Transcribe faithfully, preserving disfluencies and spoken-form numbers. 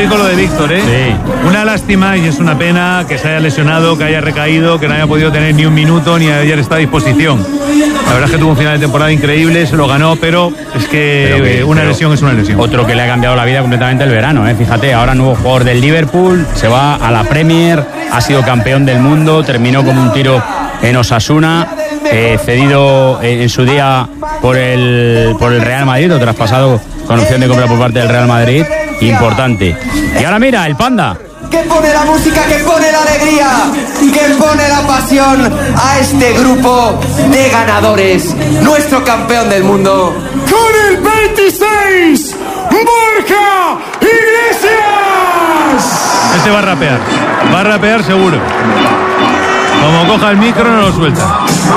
explico lo de Víctor, ¿eh? Sí. Una lástima y es una pena que se haya lesionado, que haya recaído, que no haya podido tener ni un minuto ni ayer está a disposición. La verdad es que tuvo un final de temporada increíble, se lo ganó, pero es que, Pero que- eh, una pero lesión es una lesión. Otro que le ha cambiado la vida completamente el verano, ¿eh? Fíjate, ahora nuevo jugador del Liverpool, se va a la Premier, ha sido campeón del mundo, terminó como un tiro en Osasuna, eh, cedido eh, en su día por el, por el Real Madrid, o traspasado con opción de compra por parte del Real Madrid, importante. Y ahora mira, el Panda. Que pone la música, que pone la alegría, que pone la pasión a este grupo de ganadores. Nuestro campeón del mundo. Con el veintiséis, Borja Iglesias. Este va a rapear, va a rapear seguro. Como coja el micro no lo suelta.